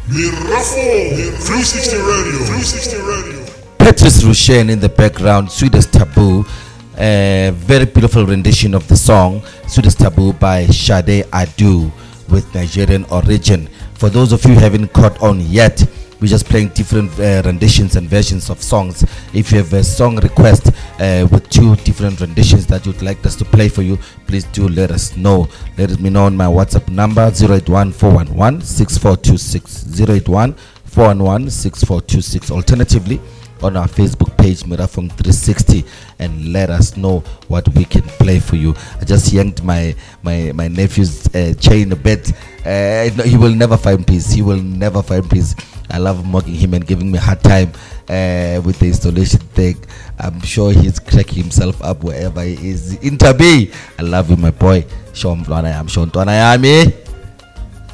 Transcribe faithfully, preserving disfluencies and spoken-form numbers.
Mirafo three sixty Radio. three sixty Radio. Patrice Rushen in the background, Sweetest Taboo. A very beautiful rendition of the song Sweetest Taboo by Sade Adu with Nigerian origin. For those of you who haven't caught on yet, we're just playing different uh, renditions and versions of songs. If you have a song request uh, with two different renditions that you'd like us to play for you, please do let us know. Let me know on my WhatsApp number zero eight one four one one six four two six, zero eight one four one one six four two six. Alternatively, on our Facebook page Mirafong three sixty, and let us know what we can play for you. I just yanked my my my nephew's uh, chain a bit. Uh, no, he will never find peace. He will never find peace. I love mocking him and giving me a hard time uh, with the installation thing. I'm sure he's cracking himself up wherever he is. Interby, I love you, my boy. Sean Twana, I'm Sean Twana,